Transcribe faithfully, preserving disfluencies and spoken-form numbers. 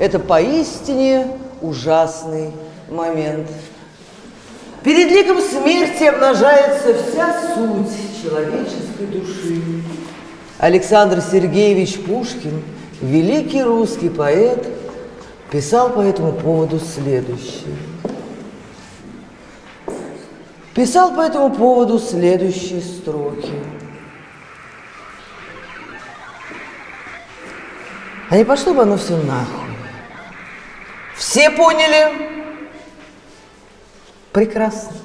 Это поистине ужасный момент. Перед ликом смерти обнажается вся суть человеческой души. Александр Сергеевич Пушкин, великий русский поэт, писал по этому поводу следующее. Писал по этому поводу следующие строки. А не пошло бы оно все нахуй. Все поняли? Прекрасно.